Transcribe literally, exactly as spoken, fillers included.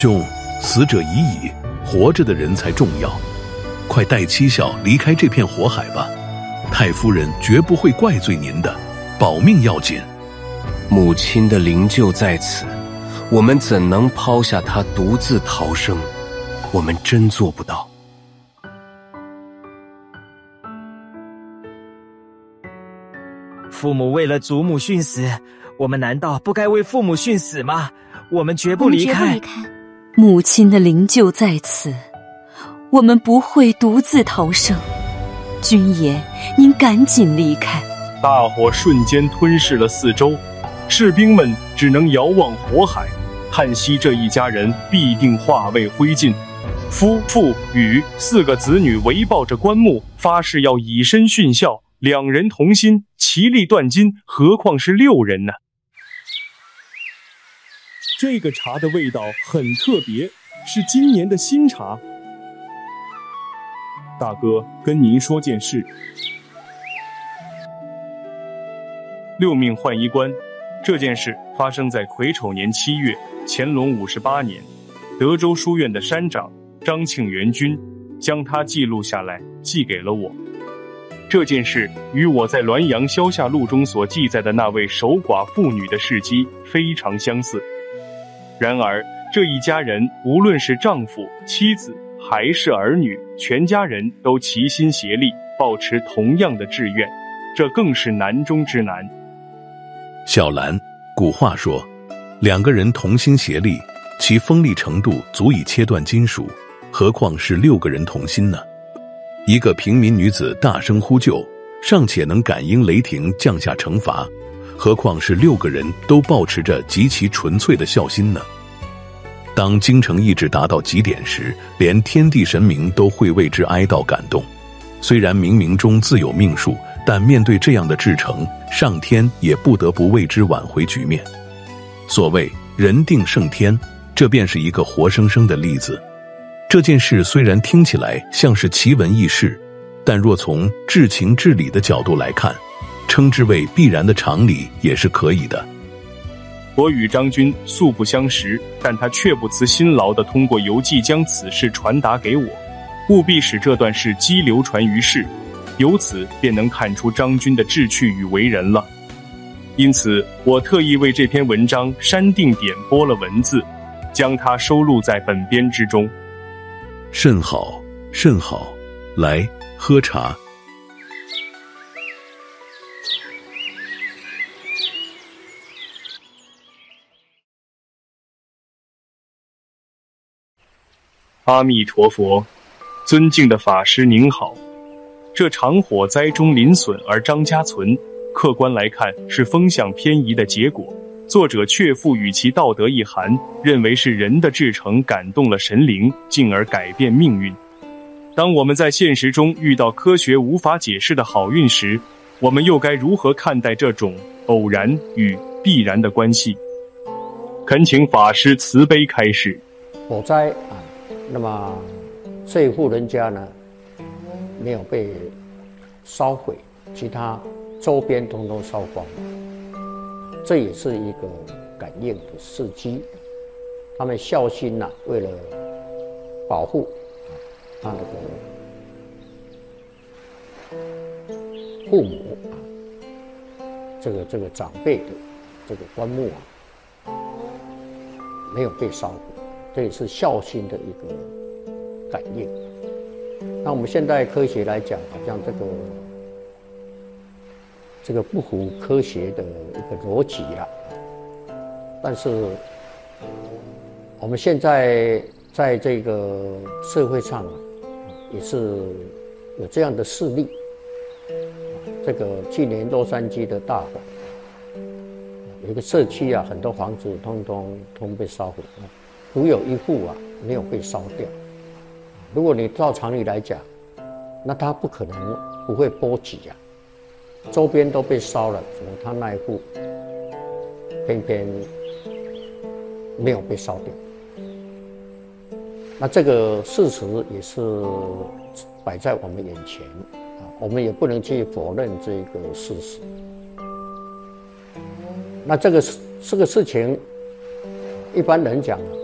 兄，死者已矣，活着的人才重要。快带妻小离开这片火海吧，太夫人绝不会怪罪您的，保命要紧。 母亲的灵柩在此，我们怎能抛下她独自逃生？我们真做不到。 父母为了祖母殉死，我们难道不该为父母殉死吗？我们绝不离开。 母亲的灵柩在此，我们不会独自逃生。君爷，您赶紧离开。 大火瞬间吞噬了四周，士兵们只能遥望火海，叹息这一家人必定化为灰烬。夫妇与四个子女围抱着棺木，发誓要以身殉孝，两人同心，其利断金，何况是六人呢？这个茶的味道很特别，是今年的新茶。大哥，跟您说件事。六命换衣冠，这件事发生在癸丑年七月，乾隆五十八年，德州书院的山长张庆元君将它记录下来，寄给了我。这件事与我在滦阳萧下录中所记载的那位守寡妇女的事迹非常相似。然而这一家人无论是丈夫、妻子还是儿女，全家人都齐心协力，抱持同样的志愿，这更是难中之难。 小兰，古话说，两个人同心协力，其锋利程度足以切断金属，何况是六个人同心呢？一个平民女子大声呼救，尚且能感应雷霆降下惩罚，何况是六个人都抱持着极其纯粹的孝心呢？当京城意志达到极点时，连天地神明都会为之哀悼感动。虽然冥冥中自有命数，但面对这样的至诚，上天也不得不为之挽回局面。所谓人定胜天，这便是一个活生生的例子。这件事虽然听起来像是奇闻异事，但若从至情至理的角度来看，称之为必然的常理也是可以的。 我与张君素不相识，但他却不辞辛劳地通过邮寄将此事传达给我，务必使这段事迹流传于世，由此便能看出张君的志趣与为人了。因此我特意为这篇文章删定点拨了文字，将它收录在本编之中。 甚好，甚好，来喝茶。 阿弥陀佛，尊敬的法师您好。这场火灾中林损而张家存，客观来看是风向偏移的结果，作者却赋予其道德意涵，认为是人的至诚感动了神灵，进而改变命运。当我们在现实中遇到科学无法解释的好运时，我们又该如何看待这种偶然与必然的关系？恳请法师慈悲开示。 火灾啊，那么这一户人家呢，没有被烧毁，其他周边通通烧光，这也是一个感应的事迹。他们孝心呐、啊，为了保护他那个父母啊，这个这个长辈的这个棺木啊，没有被烧毁，这也是孝心的一个感应。那我们现代科学来讲，好像这个这个不符科学的一个逻辑了。但是我们现在在这个社会上啊，也是有这样的事例。这个去年洛杉矶的大火，有一个社区啊，很多房子通通通被烧毁，独有一户啊没有被烧掉。如果你照常理来讲，那他不可能不会波及啊，周边都被烧了，怎么他那一户偏偏没有被烧掉？那这个事实也是摆在我们眼前啊，我们也不能去否认这个事实。那这个这个事情，一般人讲啊，